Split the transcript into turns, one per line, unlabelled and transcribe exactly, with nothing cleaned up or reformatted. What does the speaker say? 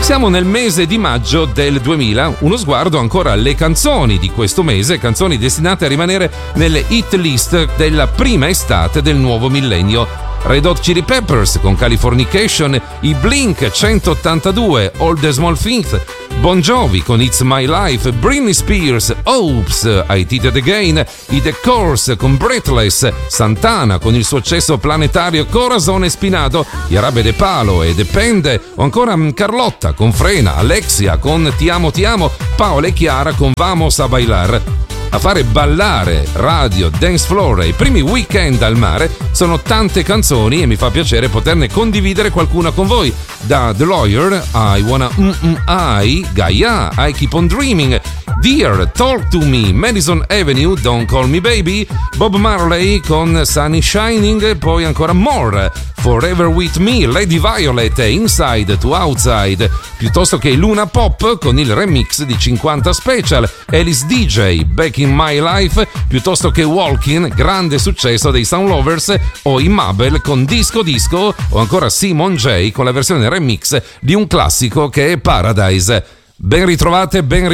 Siamo nel mese di maggio del duemila, uno sguardo ancora alle canzoni di questo mese, canzoni destinate a rimanere nelle hit list della prima estate del nuovo millennio. Red Hot Chili Peppers con Californication, i Blink centottantadue, All the Small Things, Bon Jovi con It's My Life, Britney Spears, Oops, I Did It Again, i The Course con Breathless, Santana con il successo planetario Corazon Espinado, i Arabe de Palo e Depende, o ancora Carlotta con Frena, Alexia con Ti Amo Ti Amo, Paola e Chiara con Vamos a Bailar. A fare ballare radio, dance floor e i primi weekend al mare sono tante canzoni e mi fa piacere poterne condividere qualcuna con voi. Da The Lawyer, I Wanna Mm-mm I, Gaia, I Keep on Dreaming, Dear, Talk to Me, Madison Avenue, Don't Call Me Baby, Bob Marley con Sunny Shining, poi ancora More, Forever With Me, Lady Violet e Inside to Outside, piuttosto che Luna Pop con il remix di cinquanta Special, Alice D J, Back in My Life, piuttosto che Walking, grande successo dei Sound Lovers, o i Mabel con Disco Disco, o ancora Simon J con la versione remix di un classico che è Paradise. Ben ritrovate, ben